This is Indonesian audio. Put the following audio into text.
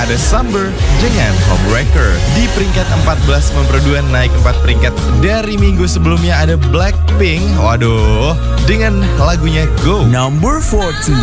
ada Summer dengan Homewrecker. Di peringkat 14 memperduan naik 4 peringkat dari minggu sebelumnya ada Blackpink. Waduh, dengan lagunya Go. Number 14.